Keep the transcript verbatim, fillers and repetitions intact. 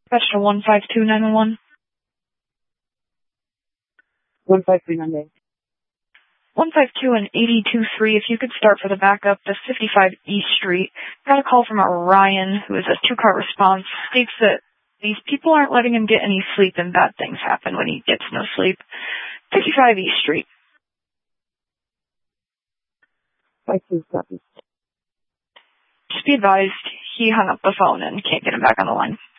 Patch to one five two nine one one. one five three nine eight. one five two and eighty-two three, if you could start for the backup to fifty-five East Street. Got a call from Ryan, who is a two-car response, states that these people aren't letting him get any sleep and bad things happen when he gets no sleep. fifty-five East Street. five two seven. Just be advised, he hung up the phone and can't get him back on the line.